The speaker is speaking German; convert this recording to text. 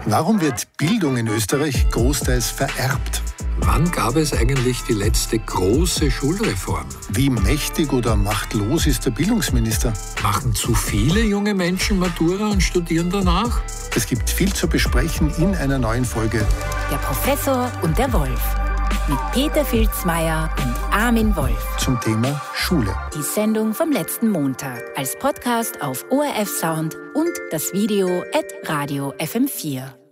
Warum wird Bildung in Österreich großteils vererbt? Wann gab es eigentlich die letzte große Schulreform? Wie mächtig oder machtlos ist der Bildungsminister? Machen zu viele junge Menschen Matura und studieren danach? Es gibt viel zu besprechen in einer neuen Folge. Der Professor und der Wolf. Mit Peter Filzmeier und Armin Wolf. Zum Thema Schule. Die Sendung vom letzten Montag. Als Podcast auf ORF Sound und das Video @Radio FM4.